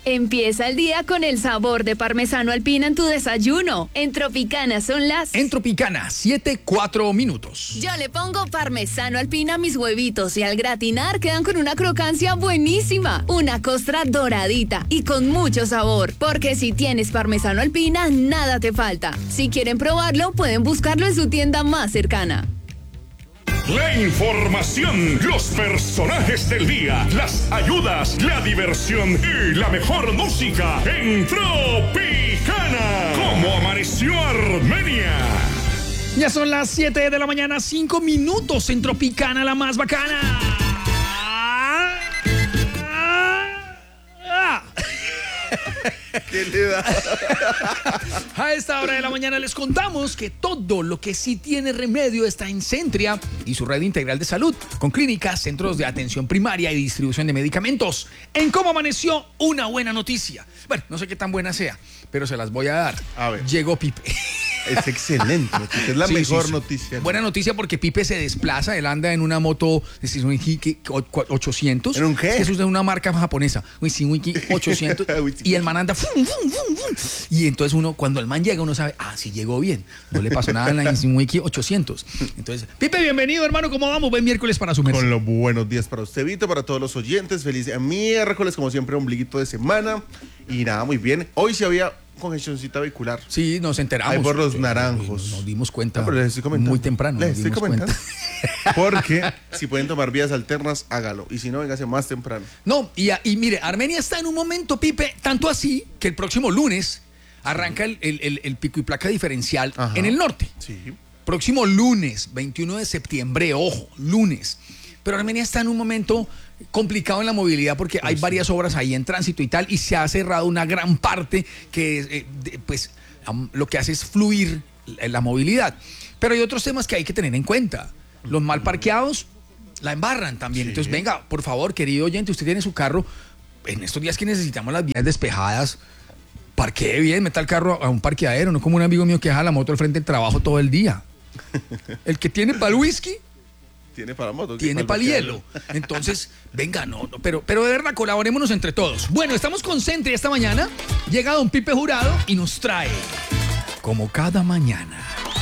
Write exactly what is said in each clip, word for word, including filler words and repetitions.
Empieza el día con el sabor de parmesano alpina en tu desayuno. En Tropicana son las... En Tropicana, siete, cuatro minutos. Yo le pongo parmesano alpina a mis huevitos y al gratinar quedan con una crocancia buenísima. Una costra doradita y con mucho sabor. Porque si tienes parmesano alpina, nada te falta. Si quieren probarlo, pueden buscarlo en su tienda más cercana. La información, los personajes del día, las ayudas, la diversión y la mejor música en Tropicana. ¿Cómo amaneció Armenia? Ya son las siete de la mañana, cinco minutos en Tropicana, la más bacana. ¿Qué le da? A esta hora de la mañana les contamos que todo lo que sí tiene remedio está en Centria y su red integral de salud, con clínicas, centros de atención primaria y distribución de medicamentos. En Cómo Amaneció, una buena noticia. Bueno, no sé qué tan buena sea, pero se las voy a dar. A ver. Llegó Pipe. Es excelente, es la Sí, mejor sí, sí. noticia. Buena noticia porque Pipe se desplaza, él anda en una moto ochocientos. ¿En un qué? Eso es de una marca japonesa. Wiki ochocientos. Y el man anda. Fum, fum, fum, fum. Y entonces uno, cuando el man llega, uno sabe, ah, sí llegó bien. No le pasó nada en la Wiki ochocientos. Entonces, Pipe, bienvenido, hermano. ¿Cómo vamos? Buen miércoles para su merced. Con los buenos días para usted, Vito, para todos los oyentes. Feliz miércoles, como siempre, ombliguito de semana. Y nada, muy bien. Hoy sí había congestioncita vehicular. Sí, nos enteramos. Ahí por los Eh, naranjos. Nos dimos cuenta. No, pero les estoy comentando. Muy temprano. Les nos estoy dimos comentando. cuenta. Porque si pueden tomar vías alternas, hágalo. Y si no, véngase más temprano. No, y, y mire, Armenia está en un momento, Pipe, tanto así que el próximo lunes arranca el, el, el, el pico y placa diferencial. Ajá. En el norte. Sí. Próximo lunes, veintiuno de septiembre, ojo, lunes. Pero Armenia está en un momento complicado en la movilidad porque pues hay sí. varias obras ahí en tránsito y tal, y se ha cerrado una gran parte que eh, de, pues um, lo que hace es fluir la, la movilidad. Pero hay otros temas que hay que tener en cuenta. Los mal parqueados la embarran también. Sí. Entonces, venga, por favor, querido oyente, usted tiene su carro. En estos días que necesitamos las vías despejadas, parquee bien, meta el carro a un parqueadero, no como un amigo mío que deja la moto al frente del trabajo todo el día. El que tiene para el whisky tiene para moto, tiene para el hielo. Entonces, venga, no, no, pero, pero de verdad, colaborémonos entre todos. Bueno, estamos con Centria esta mañana. Llega don Pipe Jurado y nos trae, como cada mañana,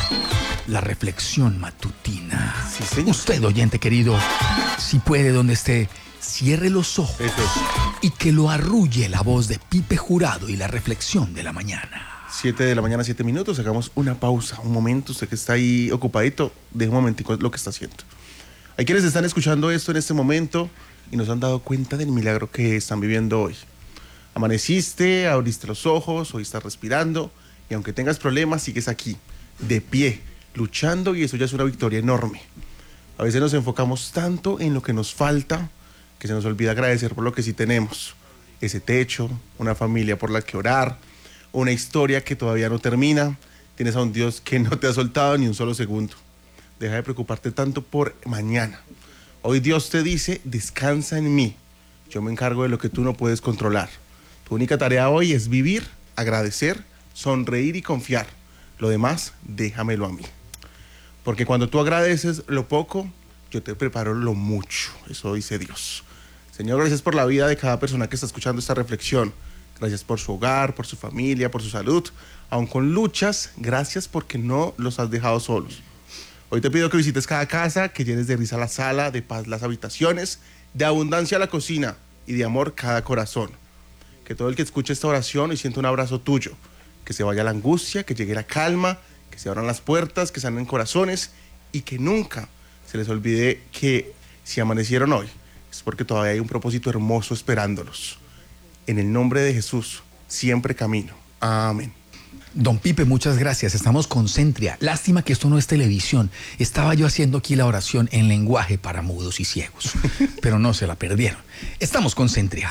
la reflexión matutina. Sí, señor. Usted, oyente querido, si puede, donde esté, cierre los ojos. Eso es. Y que lo arrulle la voz de Pipe Jurado y la reflexión de la mañana. siete de la mañana, siete minutos, hagamos una pausa, un momento, usted que está ahí ocupadito, deje un momentico lo que está haciendo. Hay quienes están escuchando esto en este momento y nos han dado cuenta del milagro que están viviendo hoy. Amaneciste, abriste los ojos, hoy estás respirando y aunque tengas problemas, sigues aquí, de pie, luchando, y eso ya es una victoria enorme. A veces nos enfocamos tanto en lo que nos falta que se nos olvida agradecer por lo que sí tenemos. Ese techo, una familia por la que orar, una historia que todavía no termina. Tienes a un Dios que no te ha soltado ni un solo segundo. Deja de preocuparte tanto por mañana. Hoy Dios te dice, descansa en mí. Yo me encargo de lo que tú no puedes controlar. Tu única tarea hoy es vivir, agradecer, sonreír y confiar. Lo demás, déjamelo a mí. Porque cuando tú agradeces lo poco, yo te preparo lo mucho. Eso dice Dios. Señor, gracias por la vida de cada persona que está escuchando esta reflexión. Gracias por su hogar, por su familia, por su salud. Aun con luchas, gracias porque no los has dejado solos. Hoy te pido que visites cada casa, que llenes de risa la sala, de paz las habitaciones, de abundancia la cocina y de amor cada corazón. Que todo el que escuche esta oración y sienta un abrazo tuyo, que se vaya la angustia, que llegue la calma, que se abran las puertas, que sanen corazones y que nunca se les olvide que si amanecieron hoy es porque todavía hay un propósito hermoso esperándolos. En el nombre de Jesús, siempre camino. Amén. Don Pipe, muchas gracias. Estamos con Centria. Lástima que esto no es televisión. Estaba yo haciendo aquí la oración en lenguaje para mudos y ciegos, pero no se la perdieron. Estamos con Centria.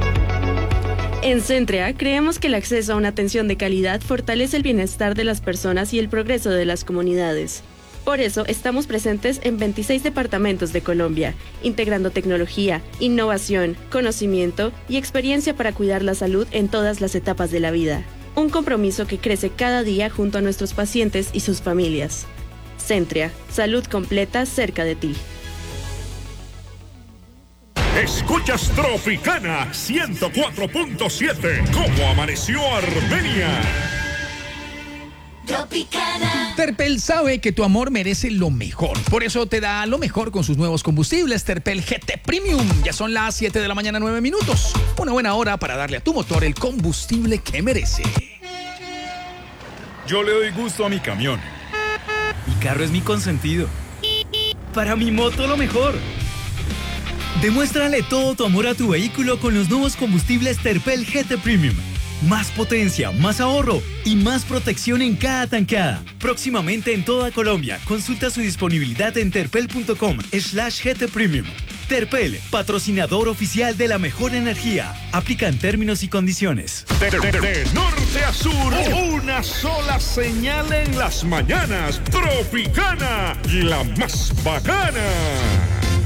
En Centria creemos que el acceso a una atención de calidad fortalece el bienestar de las personas y el progreso de las comunidades. Por eso estamos presentes en veintiséis departamentos de Colombia, integrando tecnología, innovación, conocimiento y experiencia para cuidar la salud en todas las etapas de la vida. Un compromiso que crece cada día junto a nuestros pacientes y sus familias. Centria, salud completa cerca de ti. Escuchas Tropicana ciento cuatro punto siete. ¿Cómo amaneció Armenia? Tropicana. Terpel sabe que tu amor merece lo mejor. Por eso te da lo mejor con sus nuevos combustibles Terpel G T Premium. Ya son las siete de la mañana, nueve minutos. Una buena hora para darle a tu motor el combustible que merece. Yo le doy gusto a mi camión. Mi carro es mi consentido. Para mi moto lo mejor. Demuéstrale todo tu amor a tu vehículo con los nuevos combustibles Terpel G T Premium. Más potencia, más ahorro y más protección en cada tanqueada. Próximamente en toda Colombia. Consulta su disponibilidad en terpel.com slash GT Premium. Terpel, patrocinador oficial de la mejor energía. Aplican términos y condiciones. De, de, de, de norte a sur, una sola señal en las mañanas. Tropicana, la más bacana.